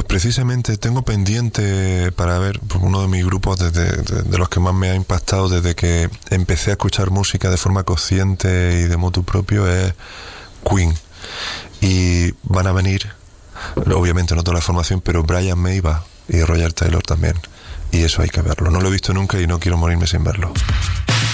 Pues precisamente tengo pendiente para ver uno de mis grupos de los que más me ha impactado desde que empecé a escuchar música de forma consciente y de motu propio es Queen. Y van a venir, obviamente no toda la formación, pero Brian May va y Roger Taylor también. Y eso hay que verlo. No lo he visto nunca y no quiero morirme sin verlo.